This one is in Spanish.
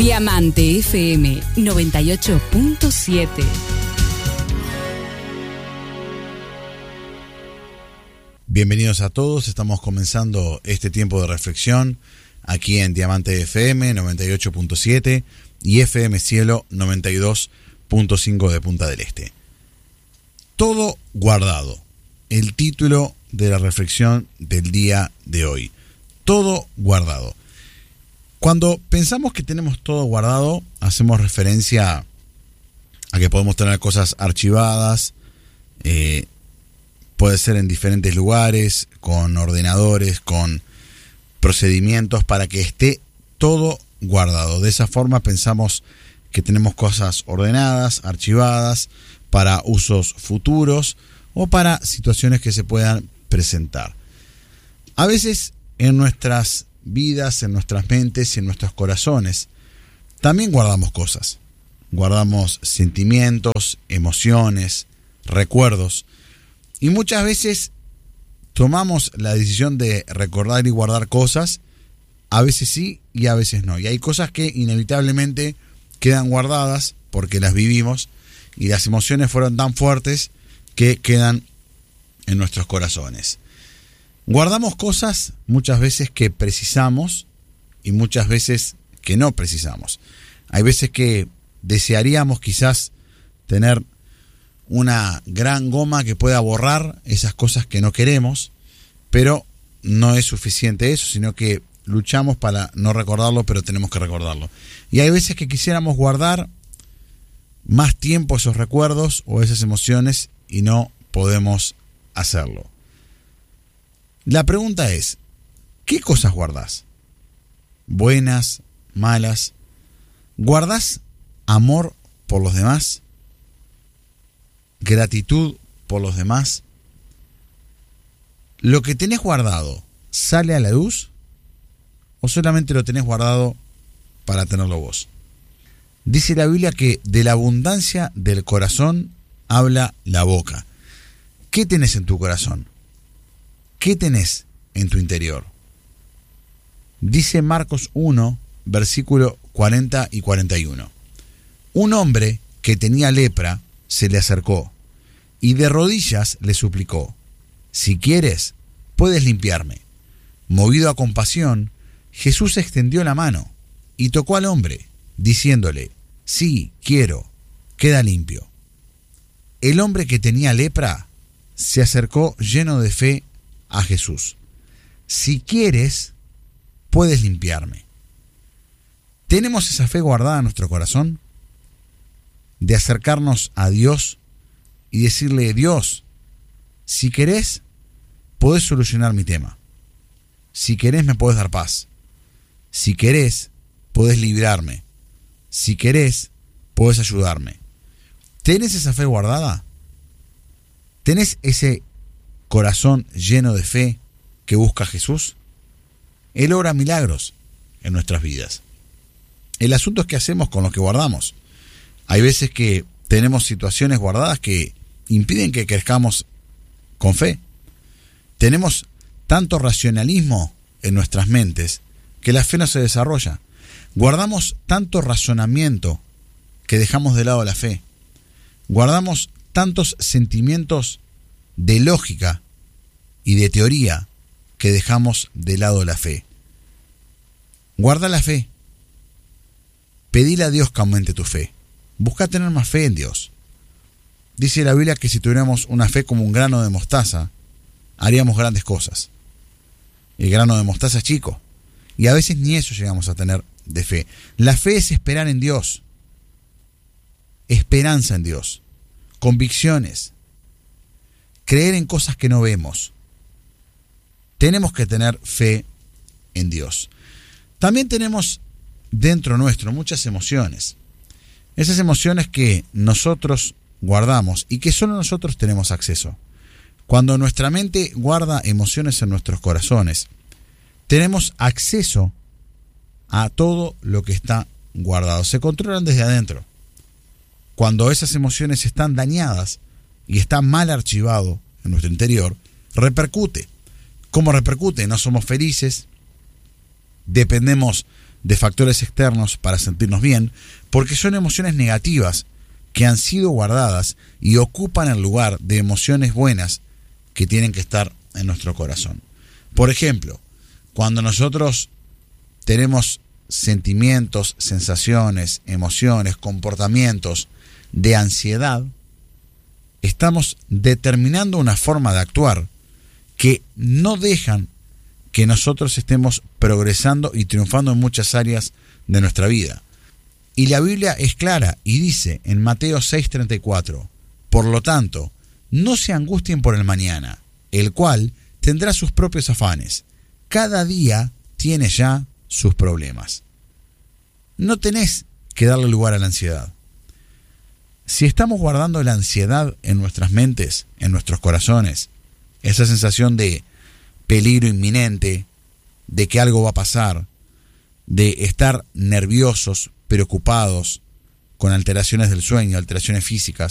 Diamante FM 98.7. Bienvenidos a todos, estamos comenzando este tiempo de reflexión aquí en Diamante FM 98.7 y FM Cielo 92.5 de Punta del Este. Todo guardado, el título de la reflexión del día de hoy. Todo guardado. Cuando pensamos que tenemos todo guardado, hacemos referencia a que podemos tener cosas archivadas, puede ser en diferentes lugares, con ordenadores, con procedimientos para que esté todo guardado. De esa forma pensamos que tenemos cosas ordenadas, archivadas, para usos futuros o para situaciones que se puedan presentar. A veces en nuestras vidas, en nuestras mentes y en nuestros corazones también guardamos cosas. Guardamos sentimientos, emociones, recuerdos. Y muchas veces tomamos la decisión de recordar y guardar cosas, a veces sí y a veces no. Y hay cosas que inevitablemente quedan guardadas porque las vivimos y las emociones fueron tan fuertes que quedan en nuestros corazones. Guardamos cosas muchas veces que precisamos y muchas veces que no precisamos. Hay veces que desearíamos quizás tener una gran goma que pueda borrar esas cosas que no queremos, pero no es suficiente eso, sino que luchamos para no recordarlo, pero tenemos que recordarlo. Y hay veces que quisiéramos guardar más tiempo esos recuerdos o esas emociones y no podemos hacerlo. La pregunta es, ¿qué cosas guardás? ¿Buenas? ¿Malas? ¿Guardás amor por los demás? ¿Gratitud por los demás? ¿Lo que tenés guardado sale a la luz? ¿O solamente lo tenés guardado para tenerlo vos? Dice la Biblia que de la abundancia del corazón habla la boca. ¿Qué tenés en tu corazón? ¿Qué tenés en tu interior? Dice Marcos 1, versículo 40 y 41. Un hombre que tenía lepra se le acercó y de rodillas le suplicó: si quieres, puedes limpiarme. Movido a compasión, Jesús extendió la mano y tocó al hombre, diciéndole: sí, quiero, queda limpio. El hombre que tenía lepra se acercó lleno de fe a Jesús. Si quieres, puedes limpiarme. ¿Tenemos esa fe guardada en nuestro corazón? De acercarnos a Dios y decirle: Dios, si querés, podés solucionar mi tema. Si querés, me podés dar paz. Si querés, podés librarme. Si querés, podés ayudarme. ¿Tenés esa fe guardada? ¿Tenés ese corazón lleno de fe que busca a Jesús? Él obra milagros en nuestras vidas. El asunto es qué hacemos con lo que guardamos. Hay veces que tenemos situaciones guardadas que impiden que crezcamos con fe. Tenemos tanto racionalismo en nuestras mentes que la fe no se desarrolla. Guardamos tanto razonamiento que dejamos de lado la fe. Guardamos tantos sentimientos de lógica y de teoría que dejamos de lado la fe. Guarda la fe. Pedile a Dios que aumente tu fe. Busca tener más fe en Dios. Dice la Biblia que si tuviéramos una fe como un grano de mostaza, haríamos grandes cosas. El grano de mostaza es chico, y a veces ni eso llegamos a tener de fe. La fe es esperar en Dios, esperanza en Dios, convicciones, creer en cosas que no vemos. Tenemos que tener fe en Dios. También tenemos dentro nuestro muchas emociones. Esas emociones que nosotros guardamos y que solo nosotros tenemos acceso. Cuando nuestra mente guarda emociones en nuestros corazones, tenemos acceso a todo lo que está guardado. Se controlan desde adentro. Cuando esas emociones están dañadas y está mal archivado en nuestro interior, repercute. ¿Cómo repercute? No somos felices, dependemos de factores externos para sentirnos bien, porque son emociones negativas que han sido guardadas y ocupan el lugar de emociones buenas que tienen que estar en nuestro corazón. Por ejemplo, cuando nosotros tenemos sentimientos, sensaciones, emociones, comportamientos de ansiedad, estamos determinando una forma de actuar que no dejan que nosotros estemos progresando y triunfando en muchas áreas de nuestra vida. Y la Biblia es clara y dice en Mateo 6:34, por lo tanto, no se angustien por el mañana, el cual tendrá sus propios afanes. Cada día tiene ya sus problemas. No tenés que darle lugar a la ansiedad. Si estamos guardando la ansiedad en nuestras mentes, en nuestros corazones, esa sensación de peligro inminente, de que algo va a pasar, de estar nerviosos, preocupados, con alteraciones del sueño, alteraciones físicas,